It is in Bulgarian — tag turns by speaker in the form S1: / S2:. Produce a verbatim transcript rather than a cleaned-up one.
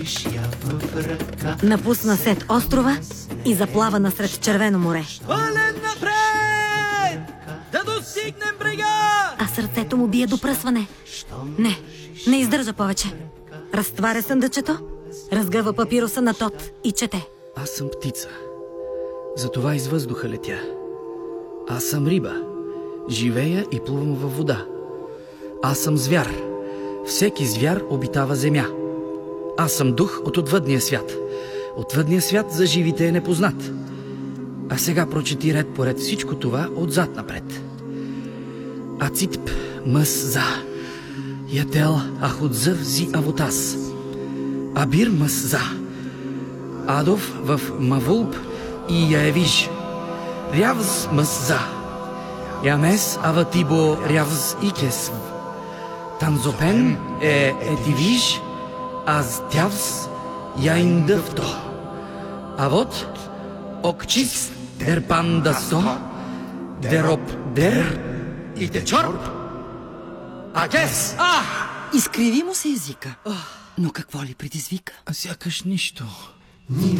S1: Напусна Сет острова и заплава насред Червено море.
S2: Пълен напред! Да достигнем брега!
S1: А сърцето му бие до пръсване. Не, не издържа повече. Разтваря съндъчето, разгъва папироса на Тод и чете.
S3: Аз съм птица. Затова из въздуха летя. Аз съм риба. Живея и плувам във вода. Аз съм звяр. Всеки звяр обитава земя. Аз съм дух от отвъдния свят. Отвъдния свят за живите е непознат. А сега прочети ред по ред всичко това отзад напред. Ацитп мъс за. Ятел ахудзъв зи авотас. Абир мъс за. Адов в Мавулб и Яевиж. Рявз мъс за. Ямес аватибо рявз икесв. Танзопен е етивиж, аз тявс яиндъвто. А вот окчис дерпандасто, дероп дер и дечорп. Агес! А!
S4: Изкриви му се езика. Но какво ли предизвика?
S3: А сякаш нищо.